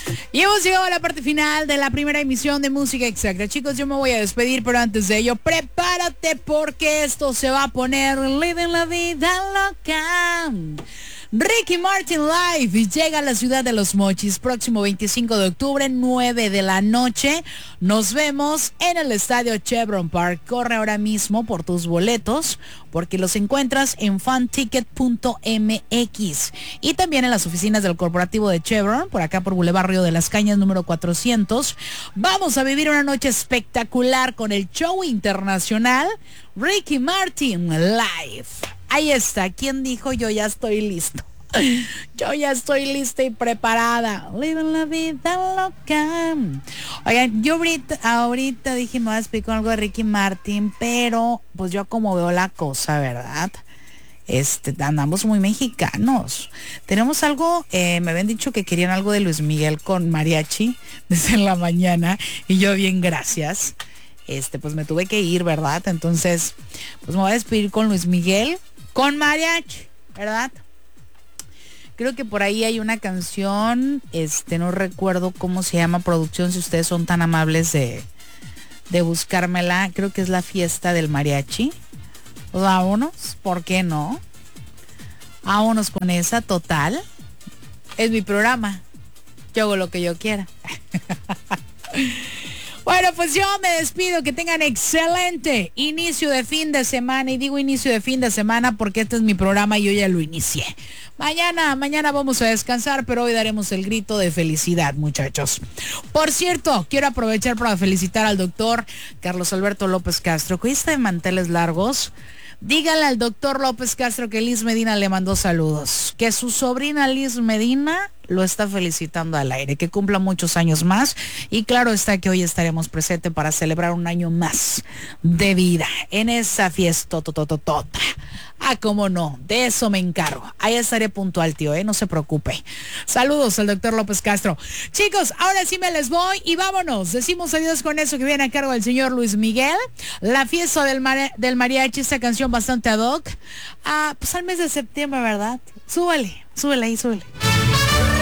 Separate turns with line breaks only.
Y hemos llegado a la parte final de la primera emisión de Música Exacta. Chicos, yo me voy a despedir, pero antes de ello, prepárate porque esto se va a poner Living la Vida Loca. Ricky Martin Live llega a la ciudad de Los Mochis próximo 25 de octubre, 9 de la noche. Nos vemos en el estadio Chevron Park. Corre ahora mismo por tus boletos porque los encuentras en fanticket.mx y también en las oficinas del corporativo de Chevron, por acá por Boulevard Río de las Cañas número 400. Vamos a vivir una noche espectacular con el show internacional Ricky Martin Live. Ahí está. ¿Quién dijo yo ya estoy listo? Yo ya estoy lista y preparada. Living la vida loca. Oigan, yo ahorita dije me voy a explicar algo de Ricky Martin, pero pues yo como veo la cosa, ¿verdad? Andamos muy mexicanos. Tenemos algo, me habían dicho que querían algo de Luis Miguel con mariachi desde la mañana y yo bien gracias. Pues me tuve que ir, ¿verdad? Entonces, pues me voy a despedir con Luis Miguel con mariachi, ¿verdad? Creo que por ahí hay una canción, no recuerdo cómo se llama, producción, si ustedes son tan amables de buscármela. Creo que es La Fiesta del Mariachi. Pues vámonos, ¿por qué no? Vámonos con esa, total. Es mi programa. Yo hago lo que yo quiera. Bueno, pues yo me despido, que tengan excelente inicio de fin de semana, y digo inicio de fin de semana porque este es mi programa y yo ya lo inicié. Mañana vamos a descansar, pero hoy daremos el grito de felicidad, muchachos. Por cierto, quiero aprovechar para felicitar al doctor Carlos Alberto López Castro, que hoy está de manteles largos. Dígale al doctor López Castro que Liz Medina le mandó saludos, que su sobrina Liz Medina lo está felicitando al aire, que cumpla muchos años más, y claro está que hoy estaremos presentes para celebrar un año más de vida en esa fiesta totototota. Ah, cómo no, de eso me encargo. Ahí estaré puntual, tío, no se preocupe. Saludos al doctor López Castro. Chicos, ahora sí me les voy y vámonos. Decimos adiós con eso que viene a cargo del señor Luis Miguel. La Fiesta del Mariachi, esta canción bastante ad hoc. Pues al mes de septiembre, ¿verdad? Súbele ahí, súbele.